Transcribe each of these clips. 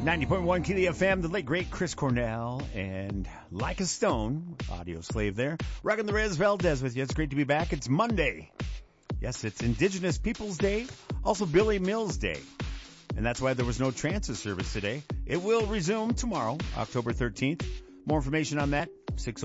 90.1 Keely FM, the late great Chris Cornell, and Like a Stone, audio slave there. Rockin' the Rez Valdez with you. It's great to be back. It's Monday. Yes, it's Indigenous Peoples Day, also Billy Mills Day. And that's why there was no transit service today. It will resume tomorrow, October 13th. More information on that,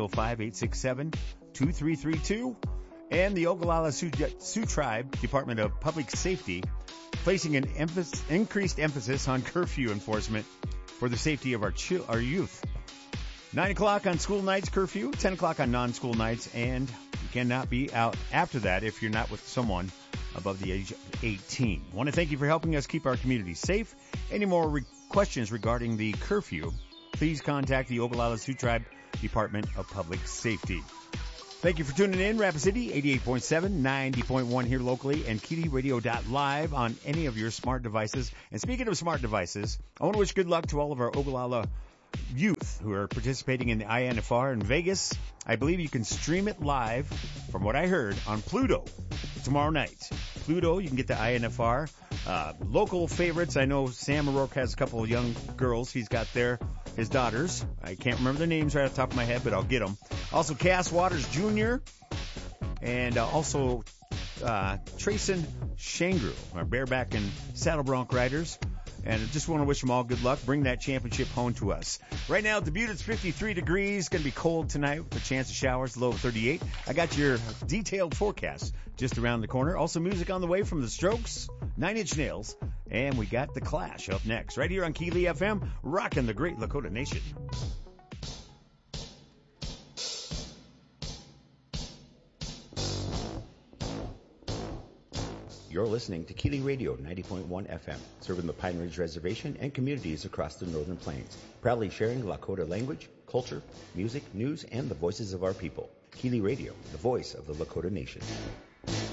605-867-2332. And the Ogallala Sioux Tribe Department of Public Safety placing an increased emphasis on curfew enforcement for the safety of our youth. 9 o'clock on school nights curfew, 10 o'clock on non-school nights, and you cannot be out after that if you're not with someone above the age of 18. I want to thank you for helping us keep our community safe. Any more questions regarding the curfew, please contact the Ogallala Sioux Tribe Department of Public Safety. Thank you for tuning in. Rapid City, 88.7, 90.1 here locally, and KeyTeeRadio.live on any of your smart devices. And speaking of smart devices, I want to wish good luck to all of our Ogallala youth who are participating in the INFR in Vegas. I believe you can stream it live, from what I heard, on Pluto tomorrow night. Pluto, you can get the INFR. Local favorites, I know Sam O'Rourke has a couple of young girls. He's got his daughters. I can't remember their names right off the top of my head, but I'll get them. Also, Cass Waters Jr. and also Trayson Shangru, our bareback and saddle bronc riders. And I just want to wish them all good luck. Bring that championship home to us. Right now at the Butte, it's 53 degrees. Going to be cold tonight with a chance of showers, low of 38. I got your detailed forecast just around the corner. Also music on the way from The Strokes, Nine Inch Nails, and we got The Clash up next. Right here on Keely FM, rocking the great Lakota Nation. You're listening to Keely Radio 90.1 FM, serving the Pine Ridge Reservation and communities across the Northern Plains. Proudly sharing Lakota language, culture, music, news, and the voices of our people. Keely Radio, the voice of the Lakota Nation.